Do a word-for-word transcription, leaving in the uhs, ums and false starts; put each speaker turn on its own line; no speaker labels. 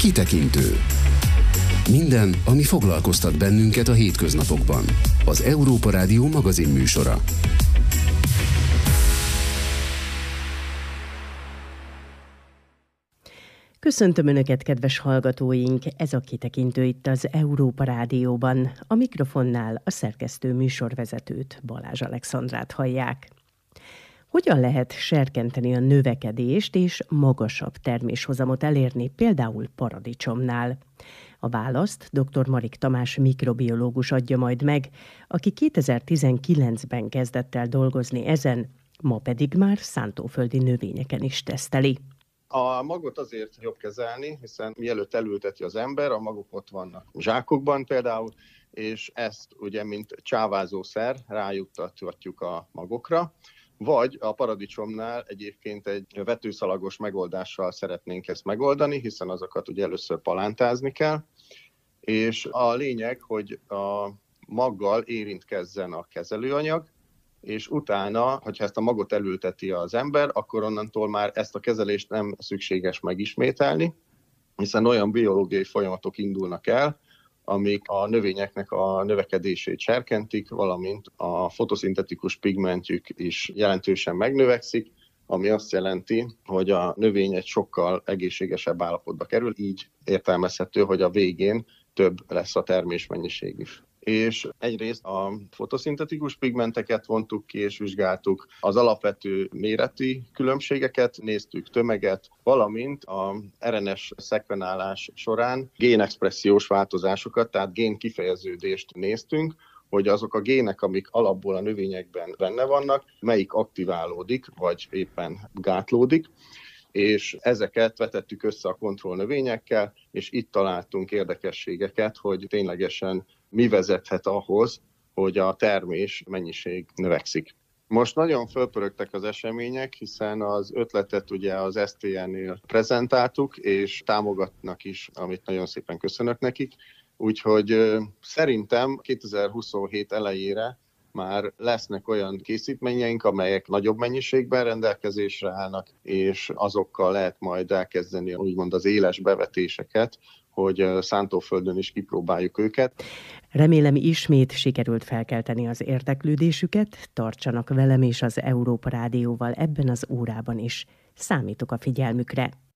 Kitekintő. Minden, ami foglalkoztat bennünket a hétköznapokban. Az Európa Rádió magazinműsora.
Köszöntöm Önöket, kedves hallgatóink! Ez a Kitekintő itt az Európa Rádióban. A mikrofonnál a szerkesztő műsorvezetőt, Balázs Alexandrát hallják. Hogyan lehet serkenteni a növekedést és magasabb terméshozamot elérni, például paradicsomnál? A választ dr. Marik Tamás mikrobiológus adja majd meg, aki kétezer-tizenkilencben kezdett el dolgozni ezen, ma pedig már szántóföldi növényeken is teszteli.
A magot azért jobb kezelni, hiszen mielőtt elülteti az ember, a magok ott vannak zsákokban például, és ezt ugye mint csávázószer rájuttatjuk a magokra, vagy a paradicsomnál egyébként egy vetőszalagos megoldással szeretnénk ezt megoldani, hiszen azokat ugye először palántázni kell, és a lényeg, hogy a maggal érintkezzen a kezelőanyag, és utána, hogyha ezt a magot elülteti az ember, akkor onnantól már ezt a kezelést nem szükséges megismételni, hiszen olyan biológiai folyamatok indulnak el, amik a növényeknek a növekedését serkentik, valamint a fotoszintetikus pigmentjük is jelentősen megnövekszik, ami azt jelenti, hogy a növény egy sokkal egészségesebb állapotba kerül, így értelmezhető, hogy a végén több lesz a termésmennyiség is. És egyrészt a fotoszintetikus pigmenteket vontuk ki és vizsgáltuk, az alapvető méreti különbségeket, néztük tömeget, valamint a er en es szekvenálás során génexpressziós változásokat, tehát génkifejeződést néztünk, hogy azok a gének, amik alapból a növényekben benne vannak, melyik aktiválódik, vagy éppen gátlódik, és ezeket vetettük össze a kontrollnövényekkel, és itt találtunk érdekességeket, hogy ténylegesen mi vezethet ahhoz, hogy a termés mennyiség növekszik. Most nagyon fölpörögtek az események, hiszen az ötletet ugye az es té en-nél prezentáltuk, és támogatnak is, amit nagyon szépen köszönök nekik. Úgyhogy szerintem kétezer-huszonhét elejére már lesznek olyan készítményeink, amelyek nagyobb mennyiségben rendelkezésre állnak, és azokkal lehet majd elkezdeni úgymond az éles bevetéseket, hogy szántóföldön is kipróbáljuk őket.
Remélem ismét sikerült felkelteni az érdeklődésüket, tartsanak velem és az Európa Rádióval ebben az órában is. Számítok a figyelmükre.